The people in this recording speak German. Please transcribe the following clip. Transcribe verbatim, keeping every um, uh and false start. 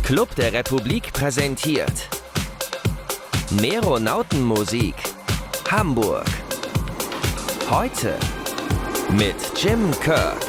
Club der Republik präsentiert Neronautenmusik Hamburg. Heute mit Jim Kirk.